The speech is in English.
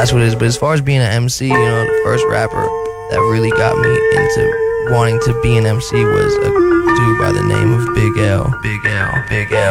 that's what it is. But as far as being an MC, you know, the first rapper that really got me into wanting to be an MC was a dude by the name of Big L. Big L. Big L.